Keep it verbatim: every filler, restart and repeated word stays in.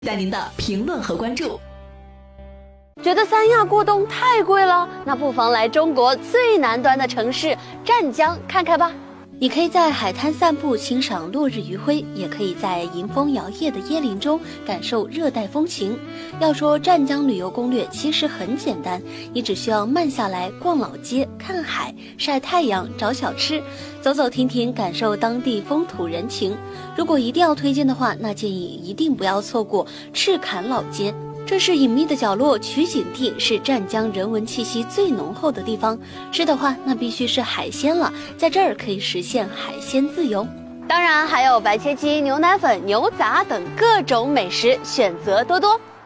待您的评论和关注。 觉得三亚过冬太贵了，那不妨来中国最南端的城市湛江看看吧。你可以在海滩散步，欣赏落日余晖，也可以在迎风摇曳的椰林中感受热带风情。要说湛江旅游攻略其实很简单，你只需要慢下来逛老街、看海、晒太阳、找小吃，走走停停，感受当地风土人情。如果一定要推荐的话，那建议一定不要错过赤坎老街。这是隐秘的角落，取景地，是湛江人文气息最浓厚的地方。吃的话，那必须是海鲜了，在这儿可以实现海鲜自由。当然还有白切鸡、牛腩粉、牛杂等各种美食，选择多多。